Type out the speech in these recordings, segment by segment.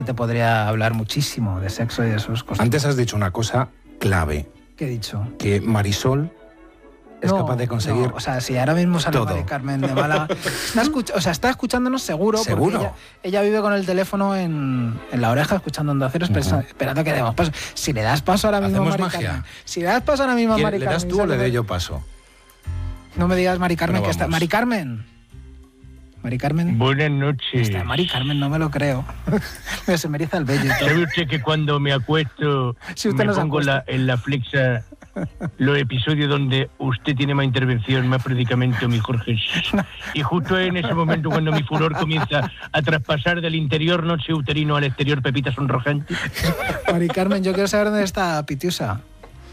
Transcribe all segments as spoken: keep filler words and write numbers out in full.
Te podría hablar muchísimo de sexo y de sus cosas. Antes has dicho una cosa clave. ¿Qué he dicho? Que Marisol es no, capaz de conseguir no, o sea, si ahora mismo sale Mari Carmen de Málaga, está, escuch o sea, está escuchándonos seguro, ¿Seguro? Porque ella, ella vive con el teléfono en, en la oreja escuchando Onda Cero, uh-huh. esperando que demos paso. Si le das paso ahora mismo a Mari magia? Carmen, si le das paso ahora mismo a Mari Carmen, ¿le das tú o le doy yo paso? No me digas Mari Carmen, que está. Mari Carmen. Mari Carmen. Buenas noches. Está Mari Carmen, no me lo creo. Se me eriza el vello. ¿Sabe usted que cuando me acuesto si usted me pongo la, en la flexa los episodios donde usted tiene más intervención, más predicamento, mi Jorge? Y justo en ese momento cuando mi furor comienza a traspasar del interior noche uterino al exterior pepita sonrojante. Mari Carmen, yo quiero saber dónde está Pitiusa.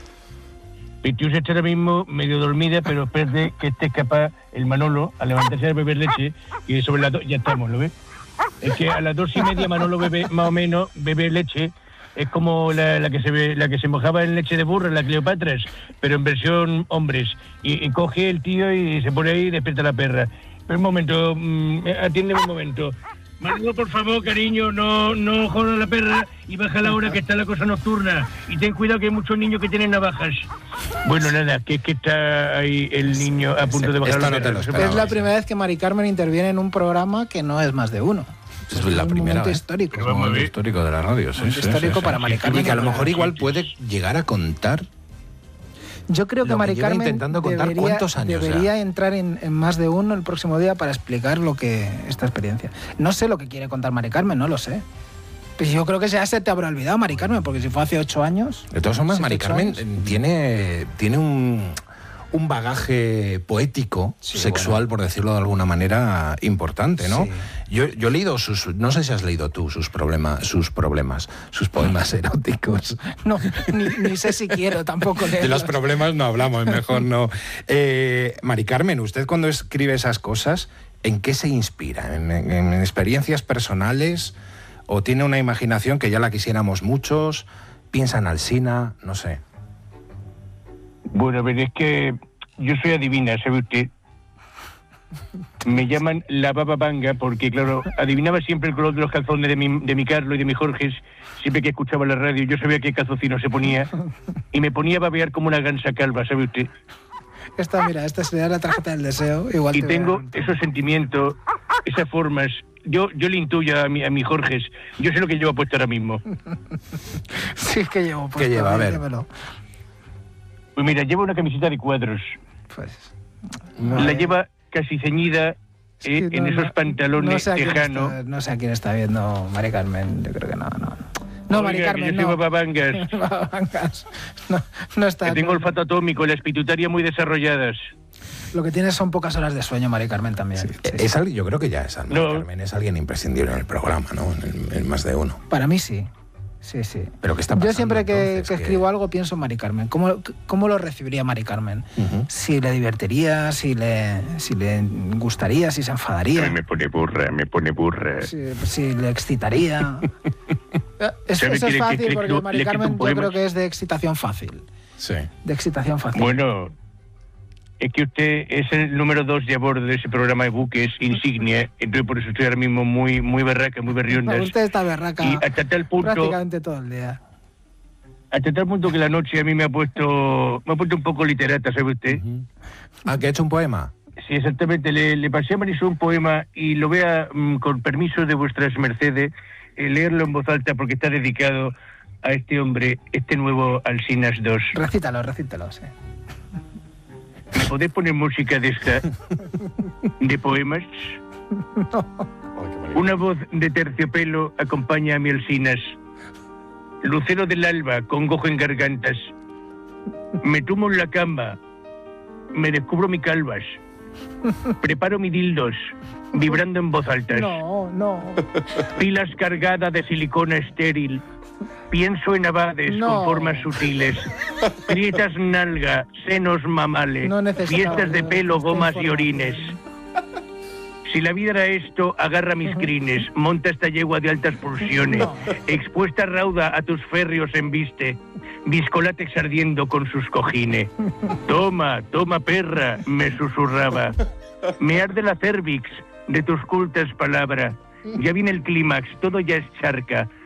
Pitiusa está ahora mismo medio dormida, pero espérate que esté capaz el Manolo a levantarse a beber leche y sobre las dos ya estamos, ¿lo ves? Es que a las dos y media Manolo bebe más o menos bebe leche. Es como la, la que se ve, la que se mojaba en leche de burro, la Cleopatras, pero en versión hombres. Y, y coge el tío y se pone ahí y despierta la perra. Pero un momento, mmm, atiéndeme un momento. Manolo, por favor, cariño, no, no jodas a la perra y baja la hora que está la cosa nocturna. Y ten cuidado que hay muchos niños que tienen navajas. Bueno, nada, que es que está ahí el niño a punto de bajar la perra. Es la primera vez que Mari Carmen interviene en un programa que no es más de uno. Es la un primera momento vez. histórico. Es un momento histórico de la radio, sí, sí, histórico sí, sí, para sí. Mari Carmen. Y que a lo mejor igual puede llegar a contar. Yo creo que, que Mari Carmen intentando contar debería, cuántos años debería ya. entrar en, en más de uno el próximo día para explicar lo que esta experiencia. No sé lo que quiere contar Mari Carmen, no lo sé. Pues yo creo que ya se te habrá olvidado, Mari Carmen, porque si fue hace ocho años... De todas formas, Mari Carmen años. tiene, tiene un, un bagaje poético, sí, sexual, bueno. por decirlo de alguna manera, importante, ¿no? Sí. Yo, yo he leído sus... No sé si has leído tú sus, problema, sus problemas, sus poemas eróticos. No, ni, ni sé si quiero tampoco leerlos. De los problemas no hablamos, mejor no. Eh, Mari Carmen, usted cuando escribe esas cosas, ¿en qué se inspira? ¿En, en, en experiencias personales? ¿O tiene una imaginación que ya la quisiéramos muchos? ¿Piensa en Alsina? No sé. Bueno, a ver, es que yo soy adivina, ¿sabe usted? Me llaman la baba banga porque, claro, adivinaba siempre el color de los calzones de mi, de mi Carlos y de mi Jorge. Siempre que escuchaba la radio yo sabía qué calzocino se ponía y me ponía a babear como una gansa calva, ¿sabe usted? Esta, mira, esta sería la tarjeta del deseo. Igual y te tengo esos sentimientos, esas formas. Yo yo le intuyo a mi, a mi Jorge. Yo sé lo que llevo puesto ahora mismo. Sí, que llevo puesto. ¿Qué lleva? A ver. Dímelo. Pues mira, lleva una camiseta de cuadros. Pues... No, la eh... lleva casi ceñida sí, eh, no, en esos no, pantalones no sé tejanos. Está, no sé a quién está viendo Mari Carmen. Yo creo que no, no. No, Mari Carmen, yo no. soy babangas. babangas. No, no está. Que tengo olfato atómico, las pituitarias muy desarrolladas. Lo que tienes son pocas horas de sueño, Mari Carmen, también. Sí, sí, es sí. Alguien, yo creo que ya es Mari no. Carmen, es alguien imprescindible en el programa, ¿no? En, en más de uno. Para mí sí. Sí, sí. ¿Pero qué está pasando, yo siempre que, entonces, que escribo que... algo pienso en Mari Carmen. ¿Cómo, cómo lo recibiría Mari Carmen? Uh-huh. Si le divertiría, si le, si le gustaría, si se enfadaría. A mí me pone burra, me pone burra. Si, si le excitaría. es, eso es fácil que, que, porque Mari Carmen yo creo que es de excitación fácil. Sí. De excitación fácil. Bueno... Es que usted es el número dos de a bordo de ese programa de buques insignia, entonces por eso estoy ahora mismo muy muy berraca, muy berrionda. No, usted está berraca y hasta tal punto, prácticamente todo el día. Hasta tal punto que la noche a mí me ha puesto me ha puesto un poco literata, ¿sabe usted? Uh-huh. Ah, ¿que ha hecho un poema? Sí, exactamente. Le, le pasé a Marisol un poema y lo voy a, mm, con permiso de vuestras mercedes, eh, leerlo en voz alta porque está dedicado a este hombre, este nuevo Alsinas dos. Recítalo, recítalo, sí. ¿Me podés poner música de esta? ¿De poemas? No. Una voz de terciopelo acompaña a mi Alsinas. Lucero del alba, congojo en gargantas. Me tumo en la cama. Me descubro mi calvas. Preparo mi dildos, vibrando en voz alta. No, no. Pilas cargadas de silicona estéril. Pienso en abades no. con formas sutiles, grietas nalga, senos mamales, no fiestas de pelo, gomas y orines. Si la vida era esto, agarra mis crines, monta esta yegua de altas pulsiones, no. expuesta rauda a tus férreos embiste, biscolatex ardiendo con sus cojines. Toma, toma perra, me susurraba, me arde la cervix de tus cultas palabras. Ya viene el clímax, todo ya es charca.